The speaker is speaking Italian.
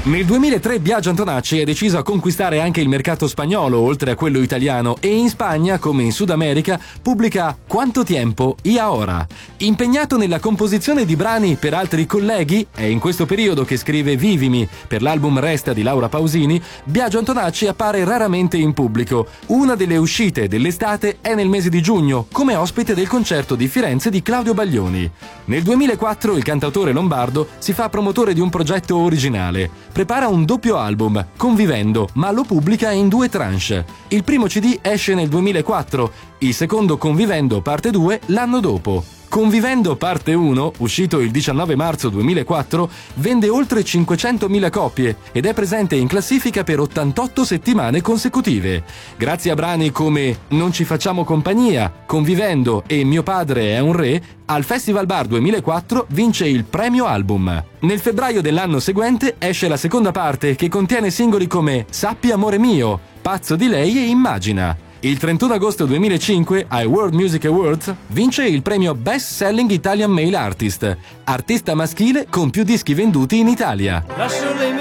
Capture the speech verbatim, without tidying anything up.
Nel duemilatré Biagio Antonacci è deciso a conquistare anche il mercato spagnolo, oltre a quello italiano, e in Spagna, come in Sud America, pubblica Quanto Tiempo y Ahora. Impegnato nella composizione di brani per altri colleghi, è in questo periodo che scrive Vivimi per l'album Resta di Laura Pausini, Biagio Antonacci appare raramente in pubblico. Una delle uscite dell'estate è nel mese di giugno, come ospite del concerto di Firenze di Claudio Baglioni. Nel duemilaquattro il cantautore lombardo si fa promotore di un progetto originale. Prepara un doppio album, Convivendo, ma lo pubblica in due tranche. Il primo C D esce nel duemilaquattro, il secondo Convivendo parte due l'anno dopo. Convivendo parte uno, uscito il diciannove marzo duemilaquattro, vende oltre cinquecentomila copie ed è presente in classifica per ottantotto settimane consecutive. Grazie a brani come Non ci facciamo compagnia, Convivendo e Mio padre è un re, al Festival Bar duemilaquattro vince il premio album. Nel febbraio dell'anno seguente esce la seconda parte che contiene singoli come Sappi amore mio, Pazzo di lei e Immagina. Il trentuno agosto duemilacinque ai World Music Awards vince il premio Best Selling Italian Male Artist, artista maschile con più dischi venduti in Italia. Lascio le